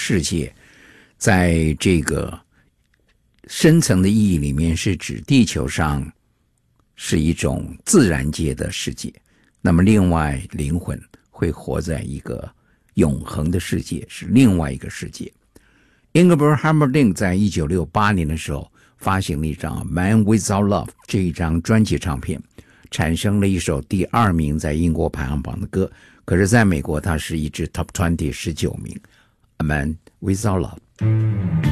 世界，在这个深层的意义里面是指地球上是一种自然界的世界，那么另外灵魂会活在一个永恒的世界，是另外一个世界。Engelbert Humperdinck 在1968年的时候发行了一张 Man Without Love 这一张专辑唱片，产生了一首第2名在英国排行榜的歌，可是在美国它是一支 Top 20 19名 A Man Without Love。